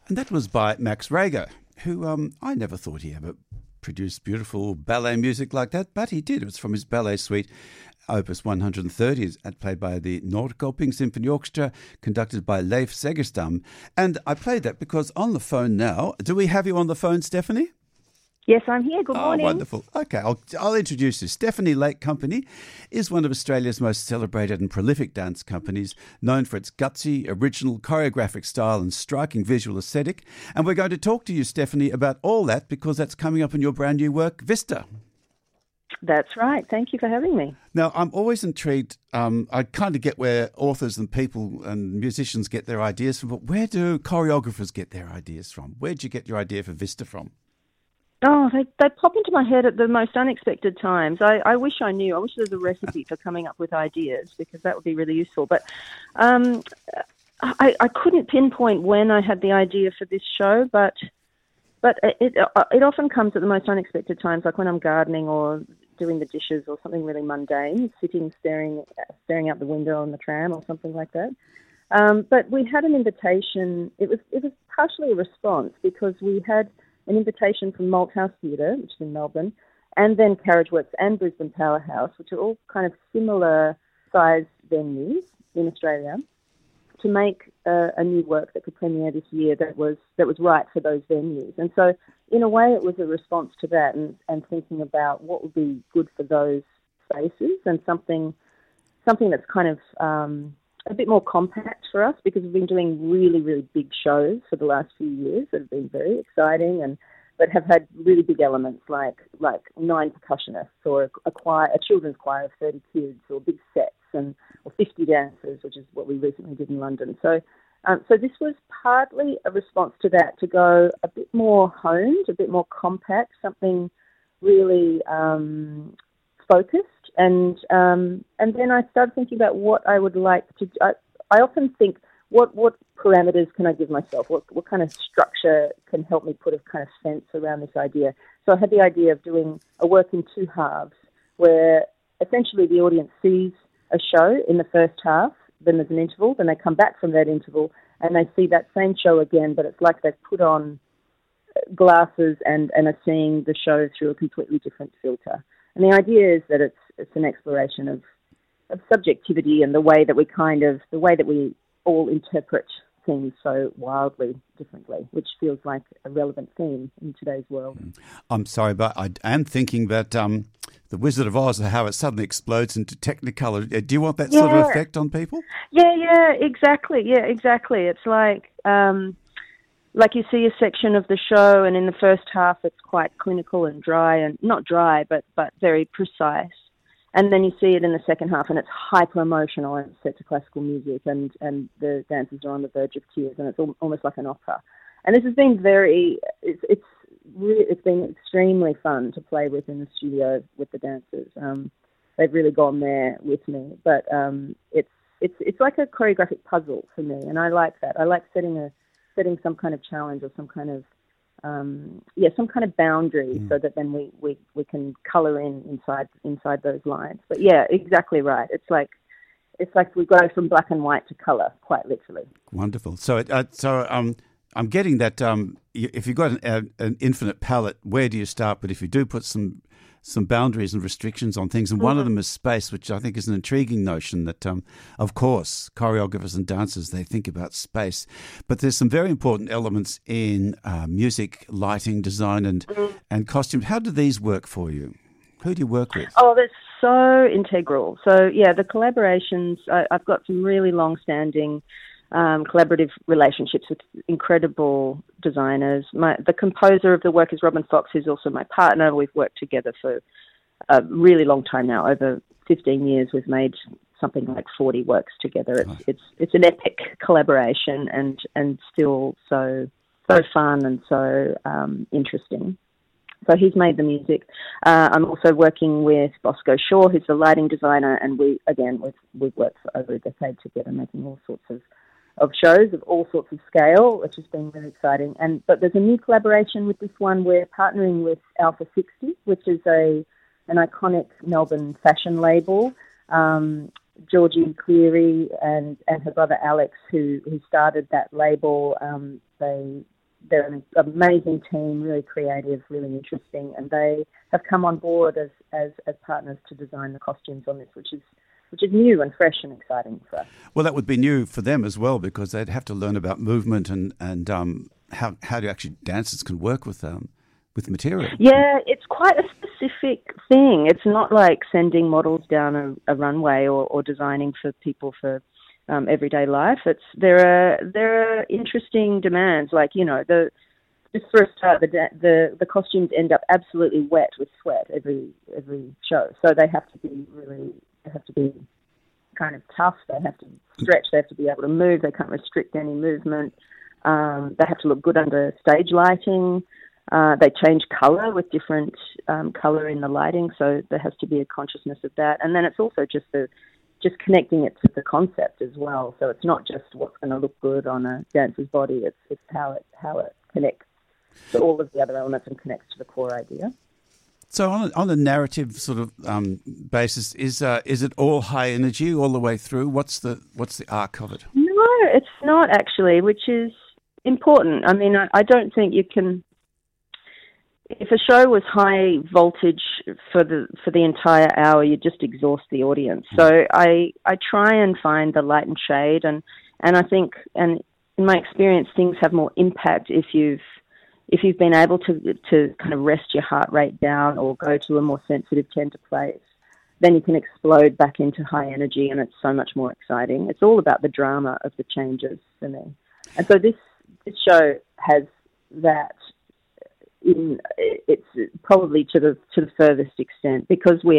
And that was by Max Reger, who I never thought he ever produced beautiful ballet music like that, but he did. It was from his ballet suite, Opus 130, played by the Nordkoping Symphony Orchestra, conducted by Leif Segerstam. And I played that because on the phone now, do we have you on the phone, Stephanie? Yes, I'm here. Good morning. Oh, wonderful. Okay, I'll introduce you. Stephanie Lake Company is one of Australia's most celebrated and prolific dance companies, known for its gutsy, original choreographic style and striking visual aesthetic. And we're going to talk to you, Stephanie, about all that because that's coming up in your brand new work, Vista. That's right. Thank you for having me. Now, I'm always intrigued. I kind of get where authors and people and musicians get their ideas from, but where do choreographers get their ideas from? Where did you get your idea for Vista from? Oh, they pop into my head at the most unexpected times. I wish I knew. I wish there was a recipe for coming up with ideas because that would be really useful. But I couldn't pinpoint when I had the idea for this show, but it often comes at the most unexpected times, like when I'm gardening or doing the dishes or something really mundane, sitting staring out the window on the tram or something like that. But we had an invitation. It was partially a response because we had an invitation from Malthouse Theatre, which is in Melbourne, and then Carriageworks and Brisbane Powerhouse, which are all kind of similar sized venues in Australia, to make a new work that could premiere this year that was right for those venues. And so, in a way, it was a response to that and thinking about what would be good for those spaces and something that's kind of a bit more compact for us because we've been doing really, really big shows for the last few years that have been very exciting but have had really big elements like 9 percussionists or a children's choir of 30 kids or big sets or 50 dancers, which is what we recently did in London. So this was partly a response to that, to go a bit more honed, a bit more compact, something really focused. And then I started thinking about what I would like to. I often think, what parameters can I give myself? What kind of structure can help me put a kind of sense around this idea? So I had the idea of doing a work in 2 halves, where essentially the audience sees a show in the first half, then there's an interval, then they come back from that interval and they see that same show again, but it's like they've put on glasses and are seeing the show through a completely different filter. And the idea is that it's an exploration of subjectivity and the way that we all interpret things so wildly differently, which feels like a relevant theme in today's world. I'm sorry, but I am thinking that the Wizard of Oz, how it suddenly explodes into Technicolor. Do you want that sort of effect on people? Yeah, exactly. It's like you see a section of the show, and in the first half it's quite clinical and dry, and not dry, but very precise. And then you see it in the second half, and it's hyper emotional, and it's set to classical music, and the dancers are on the verge of tears, and it's almost like an opera. And this has been it's been extremely fun to play with in the studio with the dancers. They've really gone there with me, but it's like a choreographic puzzle for me, and I like that. I like setting some kind of challenge or some kind of boundary so that then we can colour inside those lines. But yeah, exactly right. It's like we go from black and white to colour, quite literally. Wonderful. So I'm getting that if you've got an infinite palette, where do you start? But if you do put some boundaries and restrictions on things, and one of them is space, which I think is an intriguing notion that, of course, choreographers and dancers, they think about space. But there's some very important elements in music, lighting, design, and costumes. How do these work for you? Who do you work with? Oh, that's so integral. So, yeah, the collaborations, I've got some really long-standing collaborative relationships with incredible designers. The composer of the work is Robin Fox, who's also my partner. We've worked together for a really long time now, over 15 years. We've made something like 40 works together. It's an epic collaboration and still so fun and so interesting. So he's made the music. I'm also working with Bosco Shaw, who's the lighting designer, and we've worked for over a decade together, making all sorts of shows of all sorts of scale, which has been really exciting. But there's a new collaboration with this one. We're partnering with Alpha 60, which is an iconic Melbourne fashion label. Georgie Cleary and her brother Alex, who started that label, they they're an amazing team, really creative, really interesting, and they have come on board as partners to design the costumes on this, which is new and fresh and exciting for us. Well, that would be new for them as well, because they'd have to learn about movement and how do actually dancers can work with material. Yeah, it's quite a specific thing. It's not like sending models down a runway or designing for people for everyday life. There are interesting demands, like, you know, just for a start, the costumes end up absolutely wet with sweat every show, so they have to be kind of tough. They have to stretch. They have to be able to move. They can't restrict any movement. They have to look good under stage lighting. They change colour with different colour in the lighting, so there has to be a consciousness of that. And then it's also just connecting it to the concept as well. So it's not just what's going to look good on a dancer's body. It's how it connects to all of the other elements and connects to the core idea. So on a narrative sort of basis, is it all high energy all the way through? What's the arc of it? No, it's not actually, which is important. I mean, I don't think you can. If a show was high voltage for the entire hour, you'd just exhaust the audience. So I try and find the light and shade, and I think, and in my experience, things have more impact if you've been able to kind of rest your heart rate down or go to a more sensitive, tender place. Then you can explode back into high energy, and it's so much more exciting. It's all about the drama of the changes for me, and so this show has that. It's probably to the furthest extent because we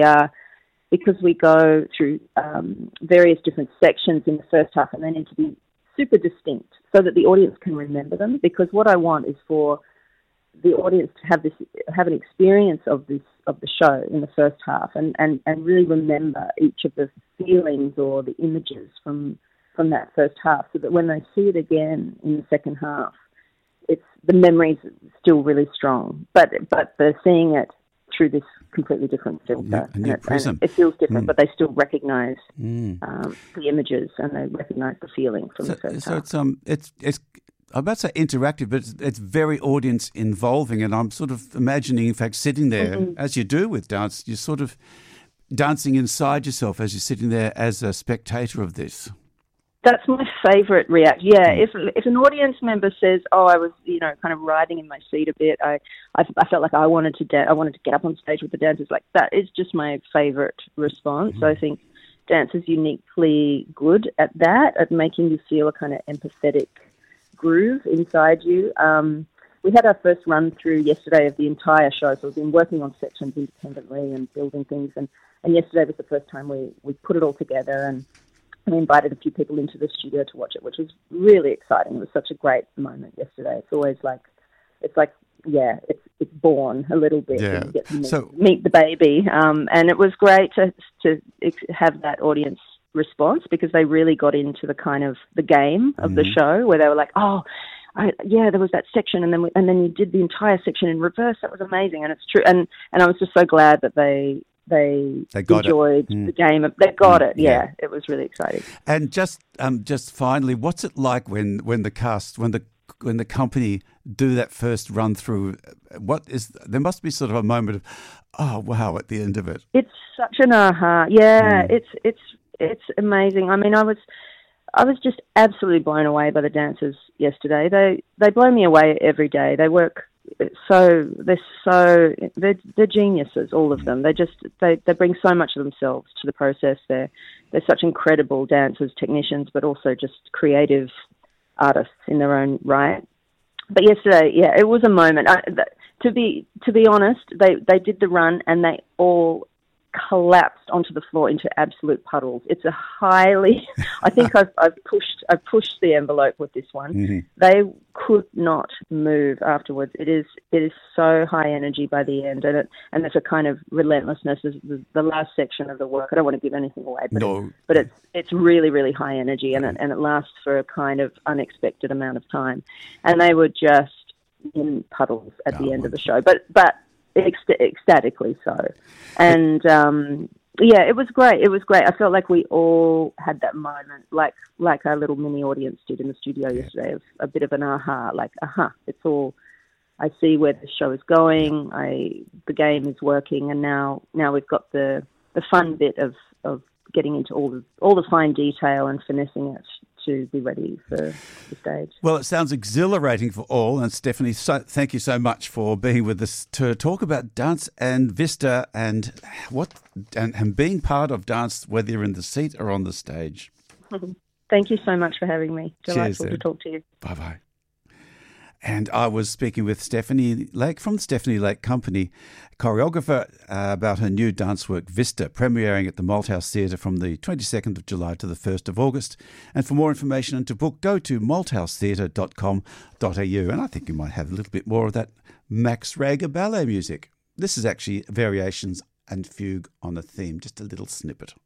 go through various different sections in the first half, and they need to be super distinct so that the audience can remember them. Because what I want is for the audience to have an experience of the show in the first half, and really remember each of the feelings or the images from that first half, so that when they see it again in the second half, the memory's still really strong, but they're seeing it through this completely different filter. A new prism. And it feels different, but they still recognise the images and they recognise the feeling from the first half. So it's I'm about to say interactive, but it's very audience involving, and I'm sort of imagining, in fact, sitting there as you do with dance. You're sort of dancing inside yourself as you're sitting there as a spectator of this. That's my favourite reaction. Yeah, if an audience member says, "Oh, I was, kind of riding in my seat a bit. I felt like I wanted to dance. I wanted to get up on stage with the dancers." Like, that is just my favourite response. I think dance is uniquely good at that, at making you feel a kind of empathetic groove inside you. We had our first run through yesterday of the entire show, so we've been working on sections independently and building things. And yesterday was the first time we put it all together, and we invited a few people into the studio to watch it, which was really exciting. It was such a great moment yesterday. It's always it's born a little bit. Yeah. And you get to meet the baby. And it was great to have that audience response, because they really got into the kind of the game of the show, where they were like, "Oh, there was that section, and then you did the entire section in reverse. That was amazing." And it's true. And I was just so glad that they enjoyed the game. They got it. Yeah, it was really exciting. And just finally, what's it like when the company do that first run through? There must be sort of a moment of, oh wow, at the end of it. It's such an aha. Yeah, it's amazing. I mean, I was just absolutely blown away by the dancers yesterday. They blow me away every day. They work. They're geniuses, all of them. They bring so much of themselves to the process. They're such incredible dancers, technicians, but also just creative artists in their own right. But yesterday, it was a moment. To be honest, they did the run and they all collapsed onto the floor into absolute puddles. It's a highly, I think I've pushed the envelope with this one. Mm-hmm. They could not move afterwards. It is so high energy by the end, and there's a kind of relentlessness. Is the last section of the work. I don't want to give anything away, but it's really, really high energy, and it lasts for a kind of unexpected amount of time. And they were just in puddles at the end of the show, but ecstatically so. And Yeah, it was great. It was great. I felt like we all had that moment, like our little mini audience did in the studio yesterday, of a bit of an aha, like, it's all, I see where the show is going, the game is working, and now we've got the fun bit of getting into all the fine detail and finessing it to be ready for the stage. Well, it sounds exhilarating for all. And Stephanie, thank you so much for being with us to talk about Dance and Vista and being part of dance, whether you're in the seat or on the stage. Thank you so much for having me. Delightful to talk to you. Bye-bye. And I was speaking with Stephanie Lake from the Stephanie Lake Company, choreographer, about her new dance work, Vista, premiering at the Malthouse Theatre from the 22nd of July to the 1st of August. And for more information and to book, go to malthousetheatre.com.au. And I think you might have a little bit more of that Max Rager ballet music. This is actually Variations and Fugue on a Theme, just a little snippet.